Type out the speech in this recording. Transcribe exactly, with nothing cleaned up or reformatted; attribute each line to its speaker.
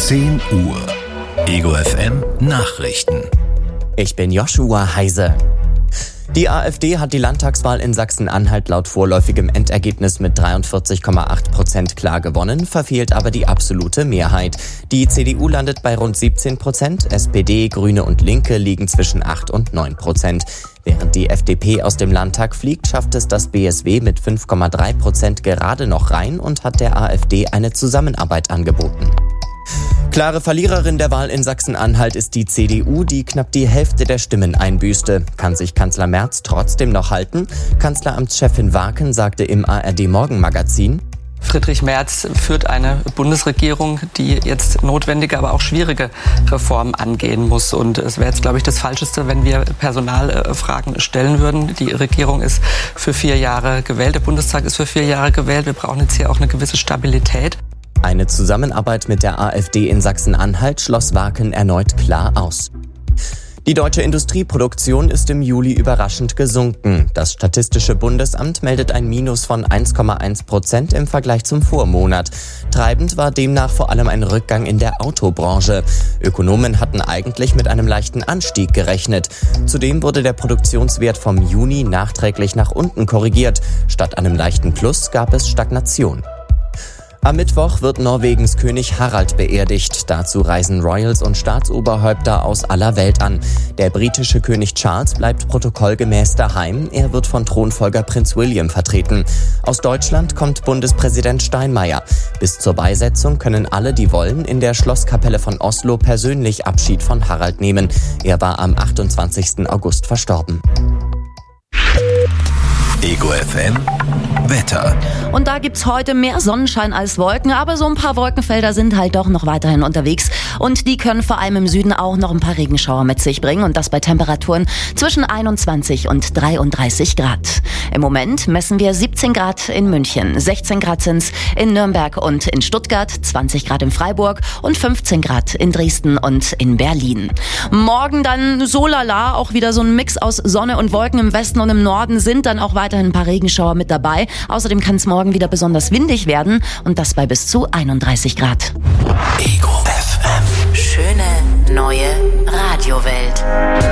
Speaker 1: zehn Uhr. Ego F M Nachrichten.
Speaker 2: Ich bin Joshua Heise. Die AfD hat die Landtagswahl in Sachsen-Anhalt laut vorläufigem Endergebnis mit dreiundvierzig Komma acht Prozent klar gewonnen, verfehlt aber die absolute Mehrheit. Die C D U landet bei rund siebzehn Prozent, S P D, Grüne und Linke liegen zwischen acht und neun Prozent. Während die F D P aus dem Landtag fliegt, schafft es das B S W mit fünf Komma drei Prozent gerade noch rein und hat der AfD eine Zusammenarbeit angeboten. Klare Verliererin der Wahl in Sachsen-Anhalt ist die C D U, die knapp die Hälfte der Stimmen einbüßte. Kann sich Kanzler Merz trotzdem noch halten? Kanzleramtschefin Waken sagte im A R D-Morgenmagazin:
Speaker 3: Friedrich Merz führt eine Bundesregierung, die jetzt notwendige, aber auch schwierige Reformen angehen muss. Und es wäre jetzt, glaube ich, das Falscheste, wenn wir Personalfragen stellen würden. Die Regierung ist für vier Jahre gewählt, der Bundestag ist für vier Jahre gewählt. Wir brauchen jetzt hier auch eine gewisse Stabilität.
Speaker 2: Eine Zusammenarbeit mit der AfD in Sachsen-Anhalt schloss Waken erneut klar aus. Die deutsche Industrieproduktion ist im Juli überraschend gesunken. Das Statistische Bundesamt meldet ein Minus von eins Komma eins Prozent im Vergleich zum Vormonat. Treibend war demnach vor allem ein Rückgang in der Autobranche. Ökonomen hatten eigentlich mit einem leichten Anstieg gerechnet. Zudem wurde der Produktionswert vom Juni nachträglich nach unten korrigiert. Statt einem leichten Plus gab es Stagnation. Am Mittwoch wird Norwegens König Harald beerdigt. Dazu reisen Royals und Staatsoberhäupter aus aller Welt an. Der britische König Charles bleibt protokollgemäß daheim. Er wird von Thronfolger Prinz William vertreten. Aus Deutschland kommt Bundespräsident Steinmeier. Bis zur Beisetzung können alle, die wollen, in der Schlosskapelle von Oslo persönlich Abschied von Harald nehmen. Er war am achtundzwanzigsten August verstorben.
Speaker 1: Ego F M Wetter.
Speaker 4: Und da gibt's heute mehr Sonnenschein als Wolken, aber so ein paar Wolkenfelder sind halt doch noch weiterhin unterwegs. Und die können vor allem im Süden auch noch ein paar Regenschauer mit sich bringen und das bei Temperaturen zwischen einundzwanzig und dreiunddreißig Grad. Im Moment messen wir siebzehn Grad in München, sechzehn Grad sind's in Nürnberg und in Stuttgart, zwanzig Grad in Freiburg und fünfzehn Grad in Dresden und in Berlin. Morgen dann so lala, auch wieder so ein Mix aus Sonne und Wolken. Im Westen und im Norden sind dann auch weiterhin ein paar Regenschauer mit dabei. Außerdem kann es morgen wieder besonders windig werden und das bei bis zu einunddreißig Grad.
Speaker 1: Ego F M.
Speaker 5: Schöne neue Radiowelt.